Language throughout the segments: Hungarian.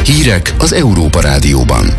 Hírek az Európa Rádióban.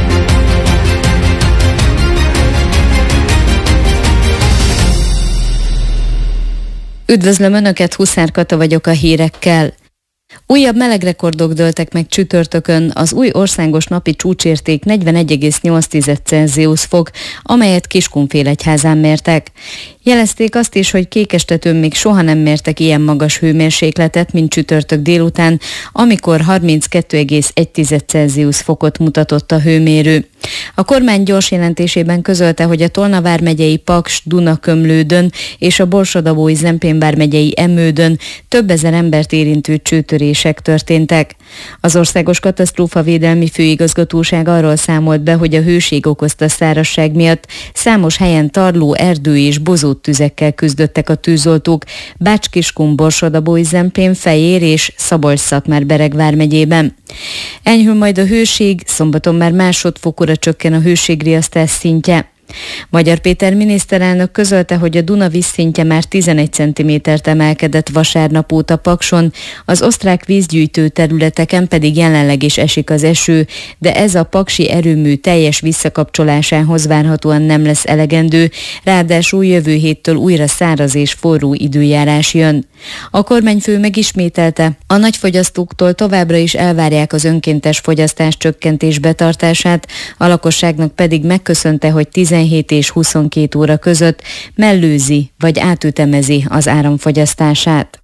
Üdvözlöm Önöket, Huszár Kata vagyok a hírekkel. Újabb melegrekordok dőltek meg csütörtökön, az új országos napi csúcsérték 41,8 Celsius fok, amelyet Kiskunfélegyházán mértek. Jelezték azt is, hogy Kékestetőn még soha nem mértek ilyen magas hőmérsékletet, mint csütörtök délután, amikor 32,1 Celsius fokot mutatott a hőmérő. A kormány gyors jelentésében közölte, hogy a Tolna vármegyei Paks-Dunakömlődön és a Borsod-Abaúj-Zemplén vármegyei Emődön több ezer embert érintő csőtörések történtek. Az Országos Katasztrófavédelmi Főigazgatóság arról számolt be, hogy a hőség okozta szárazság miatt számos helyen tarló, erdő és bozóttüzekkel küzdöttek a tűzoltók Bács-Kiskun, Borsod-Abaúj-Zemplén, Fejér és Szabolcs-Szatmár-Bereg vármegyében. Enyhül majd a hőség, szombaton már másodfokúra csökken a hőségriasztás szintje. Magyar Péter miniszterelnök közölte, hogy a Duna vízszintje már 11 cm-t emelkedett vasárnap óta Pakson, az osztrák vízgyűjtő területeken pedig jelenleg is esik az eső, de ez a paksi erőmű teljes visszakapcsolásához várhatóan nem lesz elegendő, ráadásul jövő héttől újra száraz és forró időjárás jön. A kormányfő megismételte, a nagyfogyasztóktól továbbra is elvárják az önkéntes fogyasztás csökkentés betartását, a lakosságnak pedig megköszönte, hogy 17 és 22 óra között mellőzi vagy átütemezi az áramfogyasztását.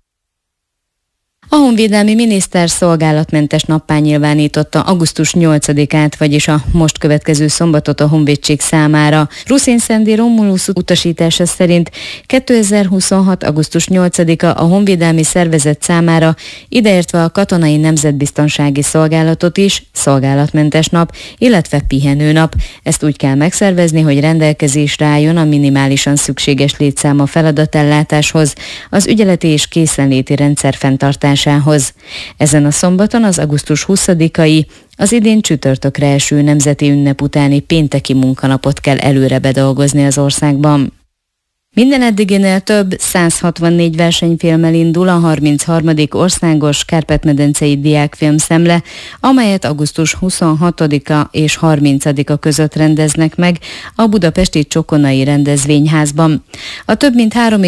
A honvédelmi miniszter szolgálatmentes nappá nyilvánította augusztus 8-át, vagyis a most következő szombatot a honvédség számára. Ruszin Szendi Romulus utasítása szerint 2026. augusztus 8-a a honvédelmi szervezet számára, ideértve a Katonai Nemzetbiztonsági Szolgálatot is, szolgálatmentes nap, illetve pihenőnap. Ezt úgy kell megszervezni, hogy rendelkezésre álljon a minimálisan szükséges létszám a feladatellátáshoz, az ügyeleti és készenléti rendszer fenntartásához. Ezen a szombaton az augusztus 20-ai, az idén csütörtökre eső nemzeti ünnep utáni pénteki munkanapot kell előre bedolgozni az országban. Minden eddiginél több 164 versenyfilmmel indul a 33. országos Kárpát-medencei diákfilmszemle, amelyet augusztus 26-a és 30-a között rendeznek meg a budapesti Csokonai rendezvényházban. A több mint 3